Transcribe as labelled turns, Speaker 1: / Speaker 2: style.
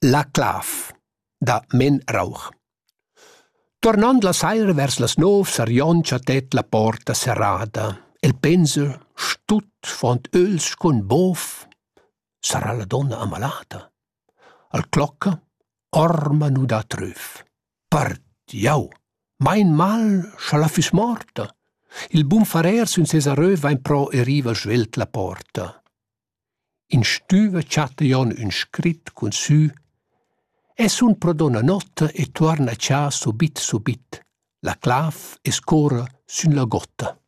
Speaker 1: La clav, da Men Rauch. Tornando la saira vers las 9 s'arrioncia tet la porta serrada. El pensa, stut font öls con bof. Sarà la donna ammalata. Al clocca, orma nu da tröf. Pardiau, mein mal scha la fis morta. Il bun farer sun ses arröv vain pro e riva svelt la porta. In stüva chatta jon un scrit con sü. E sun pro donna notta e torna cia subit. La clav e scora sun la gotta.